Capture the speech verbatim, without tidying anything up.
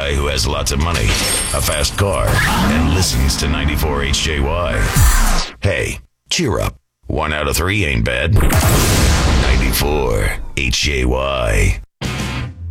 guy who has lots of money, a fast car, and listens to ninety-four H J Y. Hey, cheer up. One out of three ain't bad. ninety-four H J Y.